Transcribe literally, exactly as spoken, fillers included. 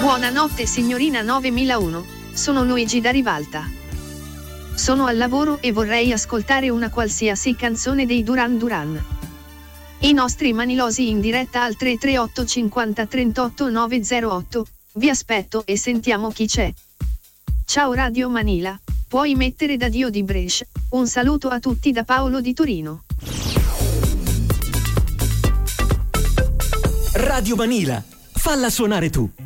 Buonanotte signorina novemilauno, sono Luigi da Rivalta. Sono al lavoro e vorrei ascoltare una qualsiasi canzone dei Duran Duran. I nostri manilosi in diretta al tre tre otto cinquanta trentotto novecentootto, vi aspetto e sentiamo chi c'è. Ciao Radio Manila, puoi mettere da Dio di Brescia, un saluto a tutti da Paolo di Torino. Radio Manila, falla suonare tu.